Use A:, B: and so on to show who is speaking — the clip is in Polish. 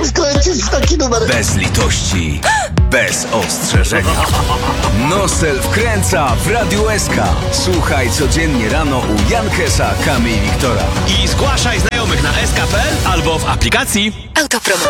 A: wkręcić w taki numer.
B: Bez litości, bez ostrzeżenia. Nosel wkręca w Radiu SK. Słuchaj codziennie rano u Jankesa, Kamy i Wiktora.
C: I zgłaszaj znajomych na sk.pl albo w aplikacji.
D: Autopromo.